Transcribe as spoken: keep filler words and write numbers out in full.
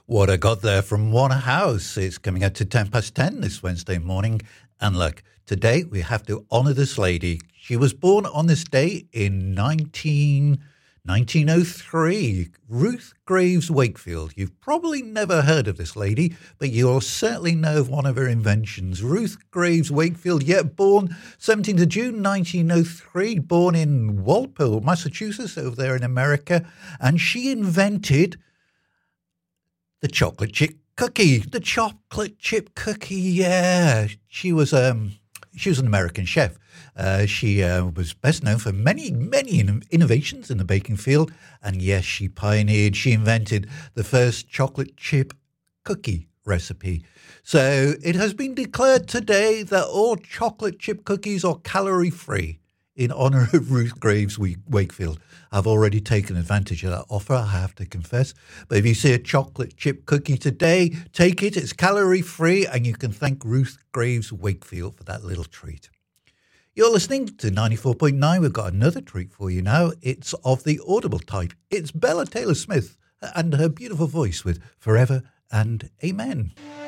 What I got there from One House. It's coming out to ten past ten this Wednesday morning. And look, today we have to honour this lady. She was born on this day in nineteen, nineteen oh three. Ruth Graves Wakefield. You've probably never heard of this lady, but you'll certainly know of one of her inventions. Ruth Graves Wakefield, yeah, born seventeenth of June nineteen oh three, born in Walpole, Massachusetts, over there in America. And she invented the chocolate chip cookie, the chocolate chip cookie, yeah. She was um, she was an American chef. Uh, she uh, was best known for many, many in- innovations in the baking field. And yes, she pioneered, she invented the first chocolate chip cookie recipe. So it has been declared today that all chocolate chip cookies are calorie-free in honour of Ruth Graves Wakefield. I've already taken advantage of that offer, I have to confess. But if you see a chocolate chip cookie today, take it. It's calorie-free, and you can thank Ruth Graves Wakefield for that little treat. You're listening to ninety-four point nine. We've got another treat for you now. It's of the audible type. It's Bella Taylor Smith and her beautiful voice with Forever and Amen.